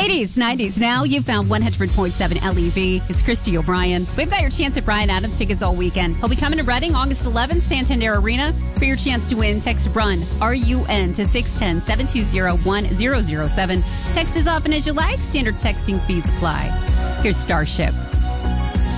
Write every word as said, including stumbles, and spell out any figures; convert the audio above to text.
eighties, nineties. Now you found one hundred point seven L E V. It's Christy O'Brien. We've got your chance at Bryan Adams tickets all weekend. He'll be coming to Reading August eleventh, Santander Arena. For your chance to win, text RUN, R U N, to six one zero, seven two zero, one zero zero seven. Text as often as you like. Standard texting fees apply. Here's Starship.